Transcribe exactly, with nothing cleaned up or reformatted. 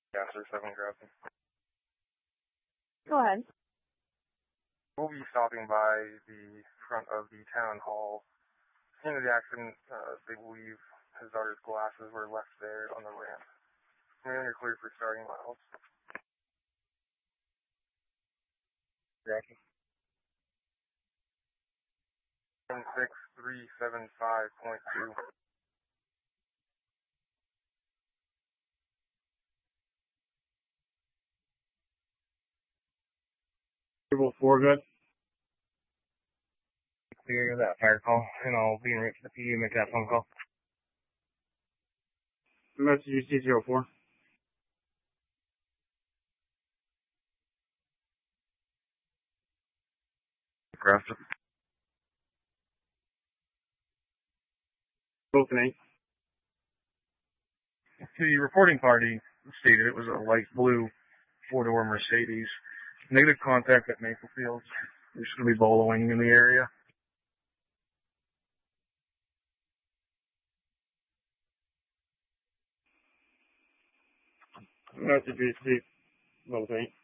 Gasser seven Grafton. Go ahead. We'll be stopping by the front of the town hall. At the end of the accident, uh, they believe his daughter's glasses were left there on the ramp. We're clear for starting miles. Gotcha. one six three seven five point two. Table four, good. Clear that fire call, and I'll be in route to the P D to make that phone call. Message U C zero four. Grafton. Both an eight. The reporting party stated it was a light blue four-door Mercedes. Negative contact at Maple Fields. There's going to be boloing in the area. Message U C both eight.